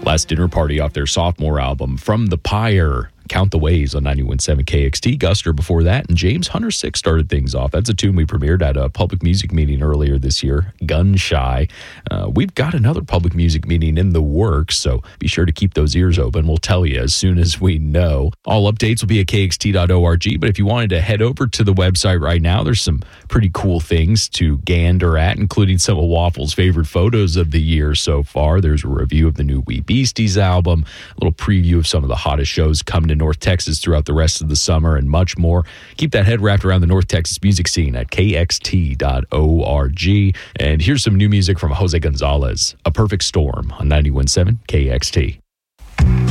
Last Dinner Party off their sophomore album, From the Pyre. Count the Ways on 91.7 KXT. Guster before that, and James Hunter 6 started things off. That's a tune we premiered at a public music meeting earlier this year, Gun Shy. We've got another public music meeting in the works, so be sure to keep those ears open. We'll tell you as soon as we know. All updates will be at kxt.org, but if you wanted to head over to the website right now, there's some pretty cool things to gander at, including some of Waffle's favorite photos of the year so far. There's a review of the new Wee Beasties album, a little preview of some of the hottest shows coming to North Texas throughout the rest of the summer, and much more. Keep that head wrapped around the North Texas music scene at kxt.org. And here's some new music from Jose Gonzalez, A Perfect Storm on 91.7 KXT.